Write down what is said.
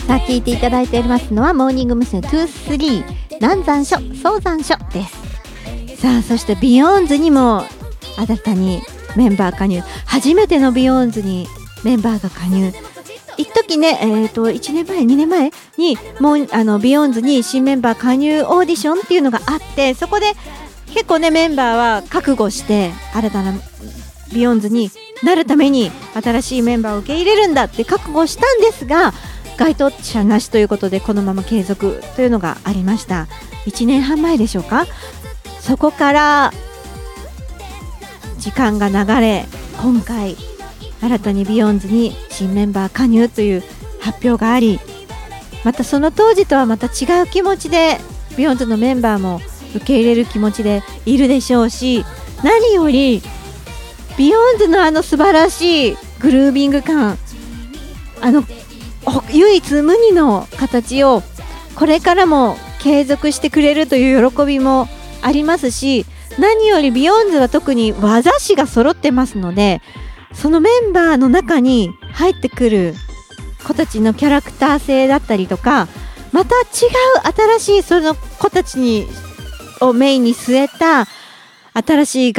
さあ聞いていただいておりますのはモーニング娘。23南山書早山書です。さあそしてビヨーンズにも新たにメンバー加入、初めてのビヨーンズにメンバーが加入。一時ね、1年前2年前にもうビヨーンズに新メンバー加入オーディションっていうのがあって、そこで結構ねメンバーは覚悟して新たなビヨーンズになるために新しいメンバーを受け入れるんだって覚悟したんですが、該当者なしということでこのまま継続というのがありました。1年半前でしょうか。そこから時間が流れ、今回新たにビヨーンズに新メンバー加入という発表があり、またその当時とはまた違う気持ちでビヨーンズのメンバーも受け入れる気持ちでいるでしょうし、何よりビヨーンズの素晴らしいグルービング感、唯一無二の形をこれからも継続してくれるという喜びもありますし、何よりビヨーンズは特に技師が揃ってますので、そのメンバーの中に入ってくる子たちのキャラクター性だったりとか、また違う新しいその子たちをメインに据えた新しい